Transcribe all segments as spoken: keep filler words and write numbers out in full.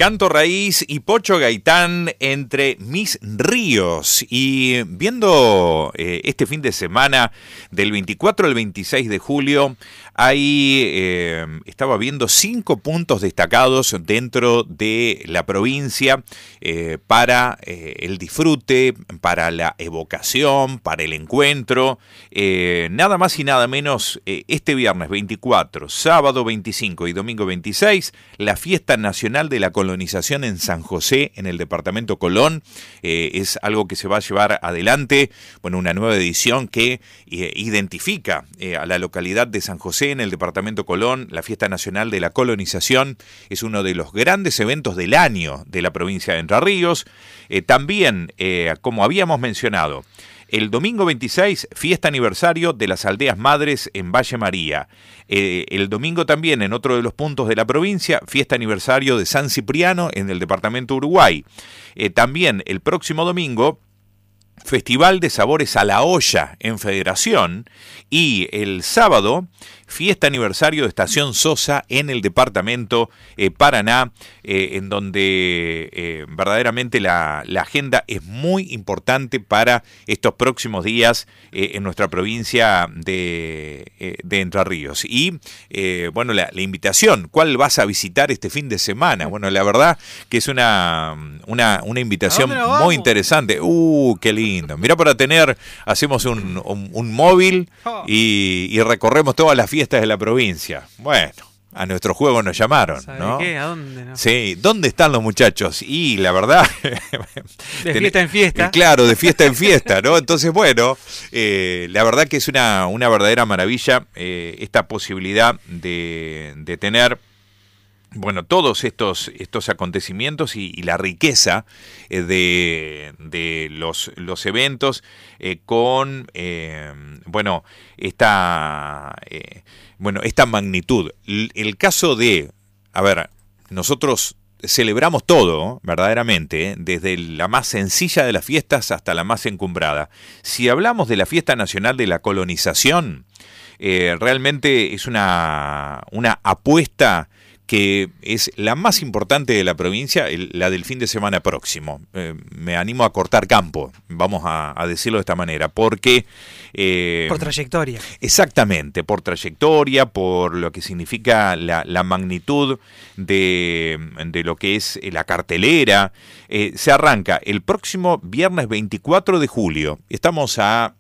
Canto Raíz y Pocho Gaitán entre mis ríos. Y viendo eh, este fin de semana del veinticuatro al veintiséis de julio, ahí eh, estaba viendo cinco puntos destacados dentro de la provincia eh, para eh, el disfrute, para la evocación, para el encuentro. Eh, nada más y nada menos, eh, este viernes veinticuatro, sábado veinticinco y domingo veintiséis, la Fiesta Nacional de la Colonización en San José, en el departamento Colón. Eh, es algo que se va a llevar adelante, bueno, una nueva edición que eh, identifica eh, a la localidad de San José en el departamento Colón. La Fiesta Nacional de la Colonización es uno de los grandes eventos del año de la provincia de Entre Ríos. Eh, también, eh, como habíamos mencionado, el domingo veintiséis, fiesta aniversario de las Aldeas Madres en Valle María. Eh, el domingo también, en otro de los puntos de la provincia, fiesta aniversario de San Cipriano en el departamento Uruguay. Eh, también el próximo domingo, Festival de Sabores a la Olla en Federación. Y el sábado, fiesta aniversario de Estación Sosa en el departamento eh, Paraná, eh, en donde eh, verdaderamente la, la agenda es muy importante para estos próximos días eh, en nuestra provincia de, eh, de Entre Ríos. Y eh, bueno, la, la invitación, ¿cuál vas a visitar este fin de semana? Bueno, la verdad que es una, una, una invitación muy interesante. ¡Uh, qué lindo! Mirá, para tener, hacemos un, un, un móvil y, y recorremos todas las fiestas de la provincia. Bueno, a nuestro juego nos llamaron, ¿no? ¿Qué? ¿A dónde? No? Sí, ¿dónde están los muchachos? Y la verdad... de fiesta en fiesta. Claro, de fiesta en fiesta, ¿no? Entonces, bueno, eh, la verdad que es una, una verdadera maravilla eh, esta posibilidad de, de tener... Bueno, todos estos, estos acontecimientos y, y la riqueza eh, de, de los, los eventos eh, con, eh, bueno, esta, eh, bueno, esta magnitud. El, el caso de, a ver, nosotros celebramos todo, verdaderamente, ¿eh? Desde la más sencilla de las fiestas hasta la más encumbrada. Si hablamos de la Fiesta Nacional de la Colonización, eh, realmente es una, una apuesta que es la más importante de la provincia, el, la del fin de semana próximo. Eh, me animo a cortar campo, vamos a, a decirlo de esta manera, porque... Eh, por trayectoria. Exactamente, por trayectoria, por lo que significa la, la magnitud de, de lo que es la cartelera. Eh, se arranca el próximo viernes veinticuatro de julio. Estamos a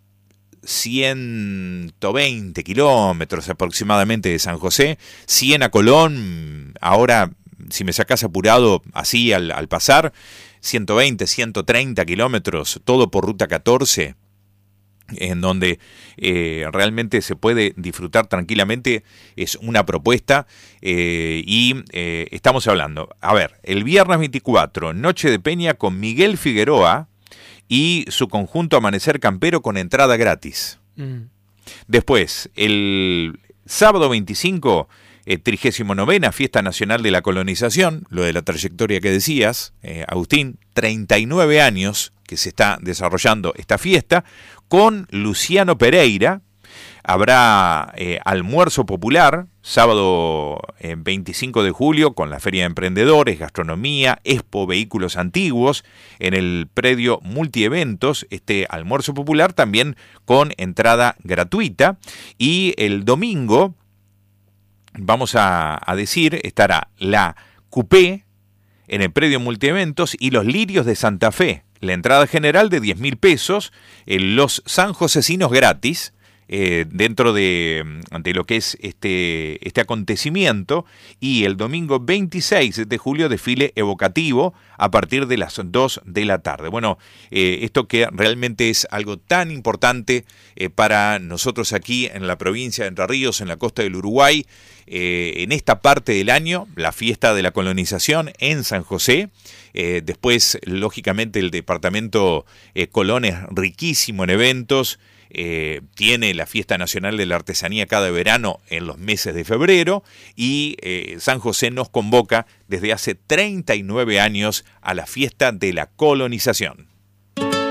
ciento veinte kilómetros aproximadamente de San José, cien a Colón. Ahora, si me sacás apurado así al, al pasar, ciento veinte, ciento treinta kilómetros, todo por ruta catorce, en donde eh, realmente se puede disfrutar tranquilamente. Es una propuesta eh, y eh, estamos hablando, a ver, el viernes veinticuatro, Noche de Peña con Miguel Figueroa y su conjunto Amanecer Campero con entrada gratis. Mm. Después, el sábado veinticinco, eh, trigésima novena Fiesta Nacional de la Colonización, lo de la trayectoria que decías, eh, Agustín, treinta y nueve años que se está desarrollando esta fiesta, con Luciano Pereira. Habrá eh, almuerzo popular, sábado eh, veinticinco de julio, con la Feria de Emprendedores, gastronomía, expo, vehículos antiguos, en el predio multieventos, este almuerzo popular también con entrada gratuita. Y el domingo, vamos a, a decir, estará la Coupé en el predio multieventos y los Lirios de Santa Fe. La entrada general de diez mil pesos, eh, los sanjosecinos gratis, Eh, dentro de, de lo que es este, este acontecimiento. Y el domingo veintiséis de julio, desfile evocativo a partir de las dos de la tarde. Bueno, eh, esto que realmente es algo tan importante eh, para nosotros aquí en la provincia de Entre Ríos, en la costa del Uruguay, eh, en esta parte del año, la fiesta de la colonización en San José. Eh, después, lógicamente, el departamento eh, Colón es riquísimo en eventos. Eh, tiene la Fiesta Nacional de la Artesanía cada verano en los meses de febrero y eh, San José nos convoca desde hace treinta y nueve años a la Fiesta de la Colonización.